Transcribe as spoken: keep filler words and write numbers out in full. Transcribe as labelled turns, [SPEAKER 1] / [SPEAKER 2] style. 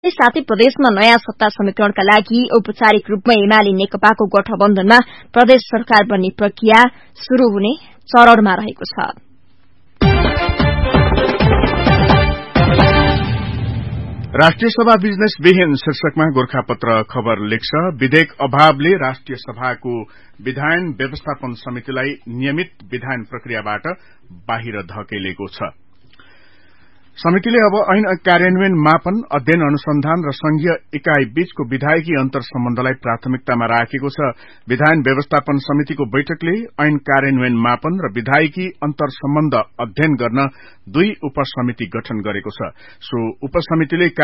[SPEAKER 1] साथै प्रदेशमा नयाँ सत्ता समीकरणका लागि औपचारिक रूपमा एमाले नेकपाको गठबन्धनमा प्रदेश सरकार बन्ने प्रक्रिया शुरू हुने चरणमा रहेको छ।
[SPEAKER 2] राष्ट्रिय सभा बिजनेस विहीन शीर्षकमा गोरखापत्र खबर लेख्छ, विधेयक अभावले राष्ट्रिय सभाको विधायन व्यवस्थापन समितिलाई नियमित विधायन प्रक्रियाबाट बाहिर धकेलेको छ। समितिले अब ऐन कार्यान्वयन, मापन, अध्ययन, अनुसन्धान र संघीय इकाई बीचको विधायकी अन्तर सम्बन्धलाई प्राथमिकतामा राखेको छ। विधायन व्यवस्थापन समितिको बैठकले ऐन कार्यान्वयन, मापन र विधायकी अन्तर सम्बन्ध अध्ययन गर्न दुई उपसमिति गठन गरेको छ। सो उपसमितिले